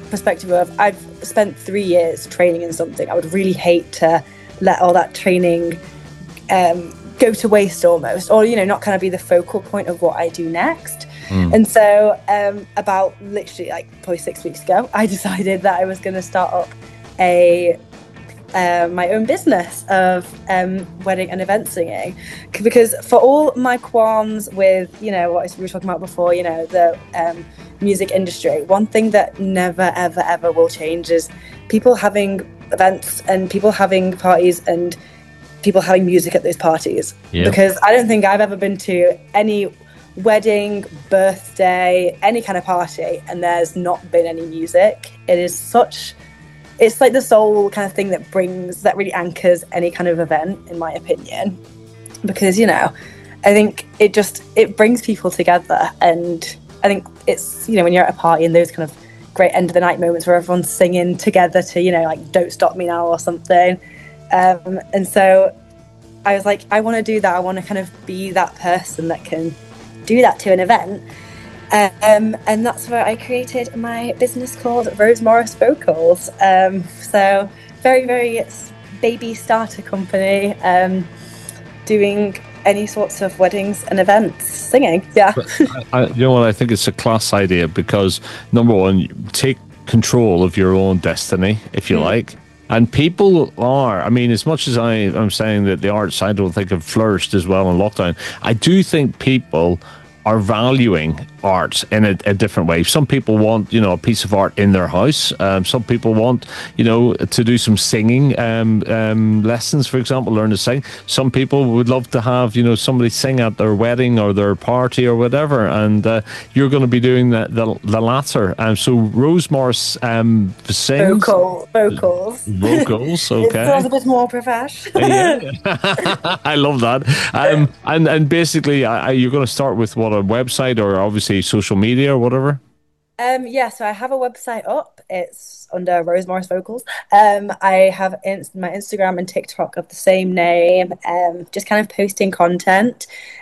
perspective of I've spent 3 years training in something. I would really hate to let all that training go to waste almost, or not kind of be the focal point of what I do next. And so about literally like probably 6 weeks ago, I decided that I was going to start up my own business of wedding and event singing, because for all my qualms with what we were talking about before, the music industry, one thing that never ever ever will change is people having events and people having parties and people having music at those parties. Because I don't think I've ever been to any wedding, birthday, any kind of party and there's not been any music. It's like the sole kind of thing that really anchors any kind of event, in my opinion, because I think it brings people together. And I think it's when you're at a party and those kind of great end of the night moments where everyone's singing together to like Don't Stop Me Now or something, and so I was like, I want to do that. I want to kind of be that person that can do that to an event. And that's where I created my business called Rose Morris Vocals. So very, very baby starter company, doing any sorts of weddings and events, singing. Yeah. I think it's a class idea because, number one, take control of your own destiny, if you like. And people are, as much as I'm saying that the arts, I don't think have flourished as well in lockdown, I do think people are valuing art in a different way. Some people want, a piece of art in their house. Some people want, to do some singing lessons, for example, learn to sing. Some people would love to have, somebody sing at their wedding or their party or whatever. And you're going to be doing the latter. So Rose Morris sings. Vocals. Vocals, okay. It sounds a bit more professional. Yeah. I love that. And basically, you're going to start with what, a website or obviously social media or whatever? So I have a website up. It's under Rose Morris Vocals. I have my Instagram and TikTok of the same name, just kind of posting content.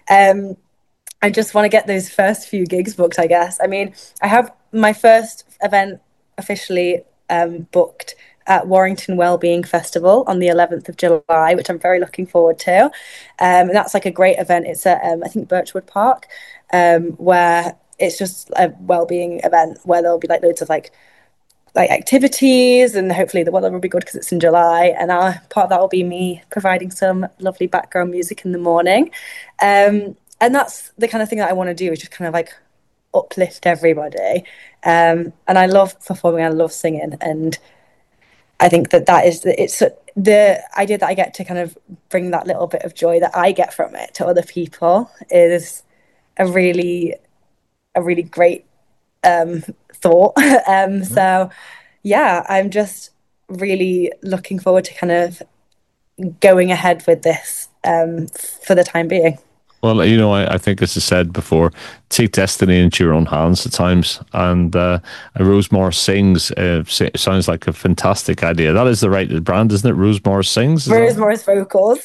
I just want to get those first few gigs booked, I guess. I have my first event officially booked at Warrington Wellbeing Festival on the 11th of July, which I'm very looking forward to. And that's like a great event. It's at, I think, Birchwood Park, where it's just a wellbeing event where there'll be like loads of like activities, and hopefully the weather will be good because it's in July. And part of that will be me providing some lovely background music in the morning. And that's the kind of thing that I want to do, is just kind of like uplift everybody. And I love performing, I love singing, and I think it's the idea that I get to kind of bring that little bit of joy that I get from it to other people is a really great thought. So yeah, I'm just really looking forward to kind of going ahead with this for the time being. Well, I think, as I said before, take destiny into your own hands at times. And Rose Morris Sings sounds like a fantastic idea. That is the right brand, isn't it? Rose Morris Sings? Rose Morris Vocals.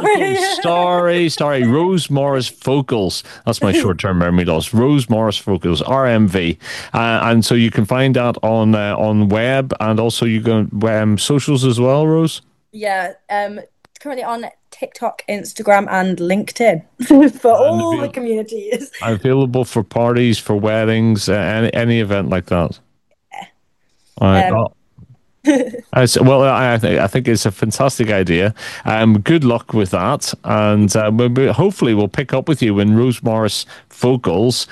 Sorry. Rose Morris Vocals. That's my short-term memory loss. Rose Morris Vocals, RMV. And so you can find that on web, and also you can socials as well, Rose? Yeah, currently on TikTok, Instagram, and LinkedIn for all the communities. Available for parties, for weddings, any event like that. Yeah. All right. I think it's a fantastic idea. Good luck with that, and hopefully we'll pick up with you when Rose Morris Vocals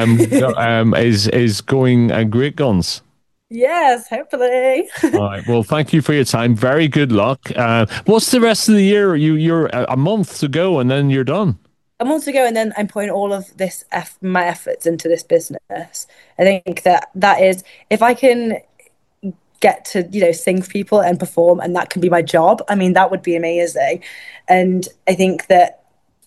is going great guns. Yes, hopefully. All right. Well, thank you for your time. Very good luck. What's the rest of the year? You're a month to go, and then you're done. A month to go, and then I'm putting all of this my efforts into this business. I think that is, if I can get to sing for people and perform, and that can be my job, that would be amazing. And I think that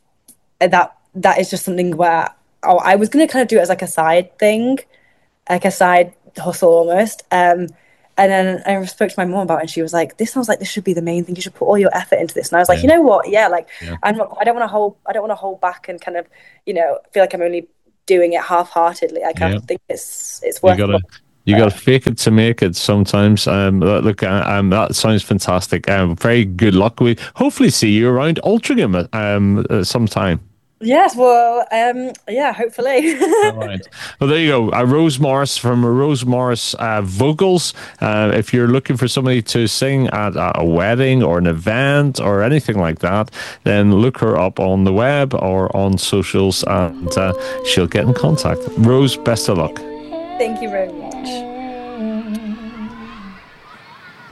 is just something where I was going to kind of do it as like a side thing, like a side hustle almost. And then I spoke to my mom about it, and she was like, this sounds like this should be the main thing. You should put all your effort into this. And I was like, you know what? Yeah, I don't want to hold back and kind of, feel like I'm only doing it half-heartedly. I kind of think it's worth it. You got to fake it to make it sometimes. Look, that sounds fantastic. Very good luck. We hopefully see you around Altrincham sometime. Yes, well, yeah, hopefully. All right. Well, there you go. Rose Morris from Rose Morris Vocals. If you're looking for somebody to sing at a wedding or an event or anything like that, then look her up on the web or on socials and she'll get in contact. Rose, best of luck. Thank you very much.